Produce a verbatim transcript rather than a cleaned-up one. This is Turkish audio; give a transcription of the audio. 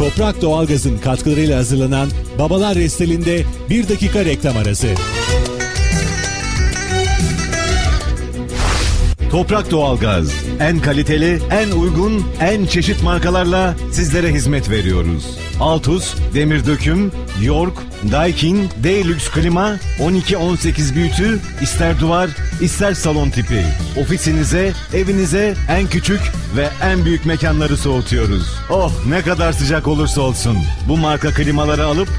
Toprak Doğalgaz'ın katkılarıyla hazırlanan Babalar Restel'inde bir dakika reklam arası. Toprak Doğalgaz, en kaliteli, en uygun, en çeşit markalarla sizlere hizmet veriyoruz. Altus, Demir Döküm, York, Daikin, Deluxe Klima, on iki on sekiz büyütü, ister duvar, ister salon tipi. Ofisinize, evinize en küçük ve en büyük mekanları soğutuyoruz. Oh, ne kadar sıcak olursa olsun bu marka klimaları alıp